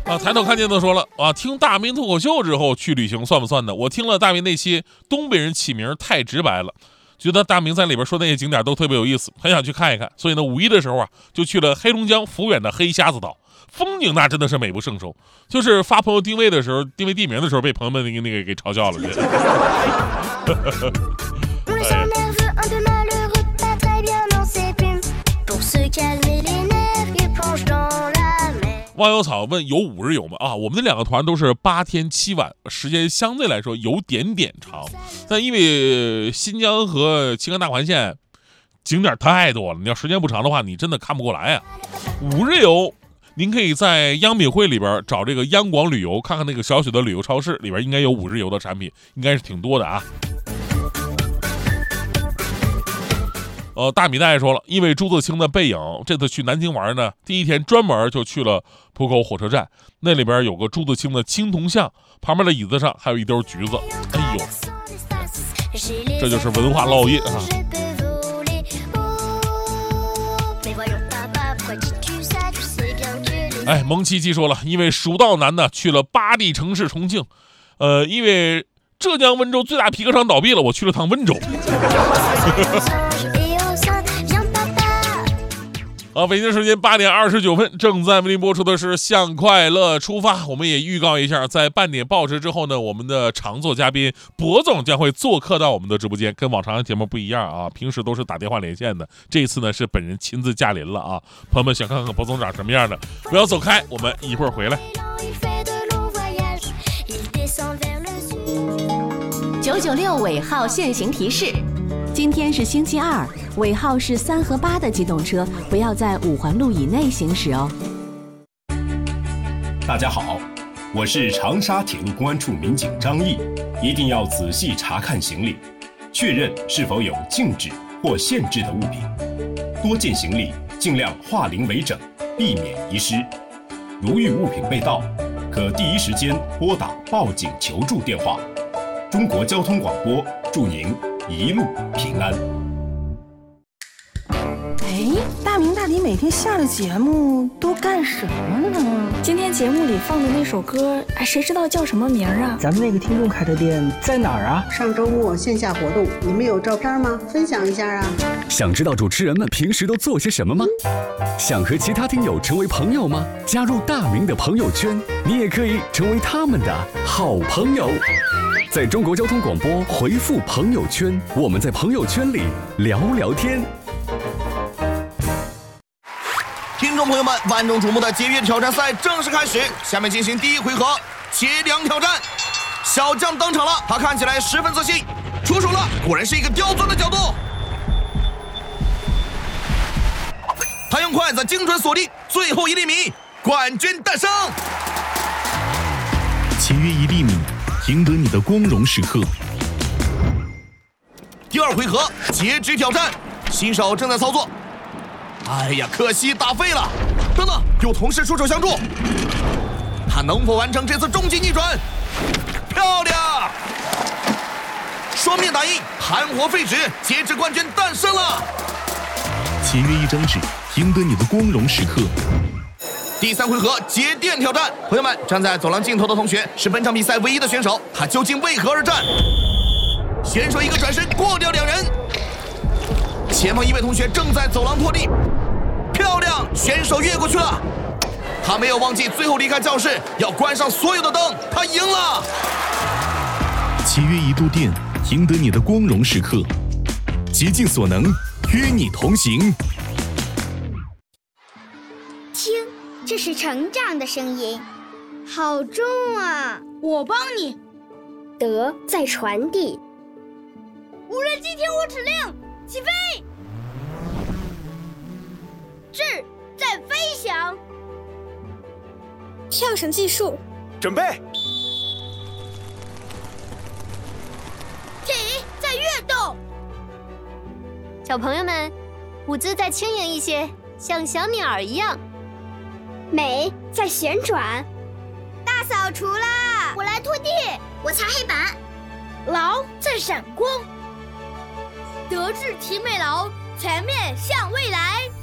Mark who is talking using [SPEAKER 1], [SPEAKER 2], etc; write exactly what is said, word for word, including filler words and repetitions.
[SPEAKER 1] 啊，抬头看见的说了啊，听大明脱口秀之后去旅行算不算呢？我听了大明那期东北人起名太直白了，觉得大明在里边说那些景点都特别有意思，很想去看一看。所以呢，五一的时候啊，就去了黑龙江抚远的黑瞎子岛，风景那真的是美不胜收。就是发朋友定位的时候，定位地名的时候，被朋友们那个那个给嘲笑了。忘忧草问有五日游吗？啊，我们的两个团都是八天七晚，时间相对来说有点点长，但因为新疆和青甘大环线景点太多了，你要时间不长的话，你真的看不过来啊。五日游，您可以在央品汇里边找这个央广旅游，看看那个小雪的旅游超市里边应该有五日游的产品，应该是挺多的啊。呃，大米大爷说了，因为朱自清的背影，这次去南京玩呢，第一天专门就去了浦口火车站，那里边有个朱自清的青铜像，旁边的椅子上还有一丢橘子。哎呦，这就是文化烙印啊！哎，蒙奇奇说了，因为蜀道难呢，去了八地城市重庆，呃，因为浙江温州最大皮革厂倒闭了，我去了趟温州。好，北京时间八点二十九分，正在为您播出的是向快乐出发。我们也预告一下，在半点报时之后呢，我们的常座嘉宾博总将会做客到我们的直播间，跟往常的节目不一样啊，平时都是打电话连线的，这一次呢是本人亲自驾临了啊。朋友们想看看博总长什么样的，不要走开，我们一会儿回来。
[SPEAKER 2] 九九六尾号限行提示：今天是星期二，尾号是三和八的机动车不要在五环路以内行驶哦。
[SPEAKER 3] 大家好，我是长沙铁路公安处民警张毅，一定要仔细查看行李，确认是否有禁止或限制的物品。多件行李尽量化零为整，避免遗失。如遇物品被盗，可第一时间拨打报警求助电话。中国交通广播祝您一路平安。
[SPEAKER 4] 哎，大明大迪每天下了节目都干什么呢？
[SPEAKER 5] 今天节目里放的那首歌，哎，谁知道叫什么名啊？
[SPEAKER 4] 咱们那个听众开的店在哪儿啊？
[SPEAKER 6] 上周末线下活动，你们有照片吗？分享一下啊！
[SPEAKER 7] 想知道主持人们平时都做些什么吗？想和其他听友成为朋友吗？加入大明的朋友圈，你也可以成为他们的好朋友。在中国交通广播回复朋友圈，我们在朋友圈里聊聊天。
[SPEAKER 8] 听众朋友们，万众瞩目的节约挑战赛正式开始，下面进行第一回合节粮挑战。小将登场了，他看起来十分自信，出手了，果然是一个刁钻的角度。他用筷子精准锁定最后一粒米，冠军诞生。
[SPEAKER 9] 节约一粒米，赢得你的光荣时刻。
[SPEAKER 8] 第二回合截肢挑战，新手正在操作。哎呀，可惜打废了。等等，有同事出手相助，他能否完成这次终极逆转？漂亮！双面打印，含活废纸，截肢冠军诞生了。
[SPEAKER 9] 节约一张纸，赢得你的光荣时刻。
[SPEAKER 8] 第三回合节电挑战，朋友们，站在走廊尽头的同学是本场比赛唯一的选手，他究竟为何而战？选手一个转身过掉两人，前方一位同学正在走廊拖地，漂亮，选手越过去了，他没有忘记最后离开教室要关上所有的灯，他赢了。
[SPEAKER 9] 节约一度电，赢得你的光荣时刻，竭尽所能与你同行。
[SPEAKER 10] 听，这是成长的声音，好重啊！
[SPEAKER 11] 我帮你。
[SPEAKER 10] 德在传递。
[SPEAKER 11] 无人机听我指令，起飞！智在飞翔。
[SPEAKER 5] 跳绳技术，
[SPEAKER 8] 准备。
[SPEAKER 11] 体在跃动。
[SPEAKER 12] 小朋友们，舞姿再轻盈一些，像小鸟儿一样。
[SPEAKER 10] 美在旋转。
[SPEAKER 11] 大扫除啦！
[SPEAKER 10] 我来拖地，我擦黑板。
[SPEAKER 11] 劳在闪光。德智体美劳，全面向未来。